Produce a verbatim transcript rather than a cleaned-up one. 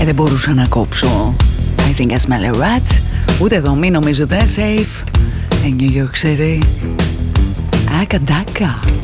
δεν μπορούσα να κόψω I think I smell a rat. Ούτε εδώ μη νομίζετε. Safe in New York City. Άκα ντάκα.